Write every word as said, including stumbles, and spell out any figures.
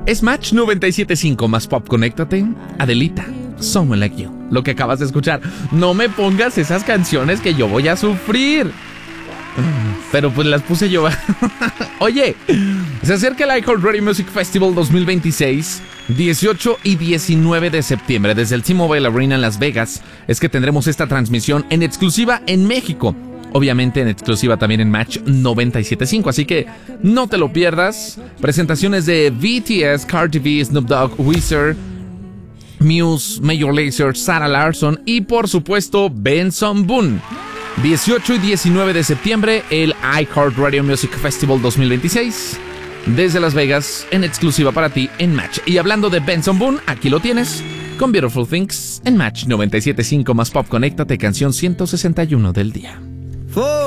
Es Match noventa y siete punto cinco más Pop. Conéctate. Adelita, Someone Like You. Lo que acabas de escuchar. No me pongas esas canciones que yo voy a sufrir. Pero pues las puse yo. Oye, se acerca el iHeartRadio Music Festival dos mil veintiséis, dieciocho y diecinueve de septiembre. Desde el T-Mobile Arena en Las Vegas es que tendremos esta transmisión en exclusiva en México. Obviamente en exclusiva también en Match noventa y siete punto cinco, así que no te lo pierdas. Presentaciones de B T S, Cardi B, Snoop Dogg, Weezer, Muse, Major Lazer, Sarah Larsson y por supuesto Benson Boone. dieciocho y diecinueve de septiembre, el iHeartRadio Music Festival dos mil veintiséis. Desde Las Vegas, en exclusiva para ti en Match. Y hablando de Benson Boone, aquí lo tienes con Beautiful Things en Match noventa y siete punto cinco más Pop. Conéctate, canción ciento sesenta y uno del día.